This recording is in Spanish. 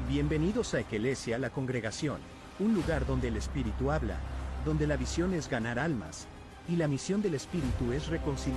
Bienvenidos a Eclesia la Congregación, un lugar donde el Espíritu habla, donde la visión es ganar almas, y la misión del Espíritu es reconciliar.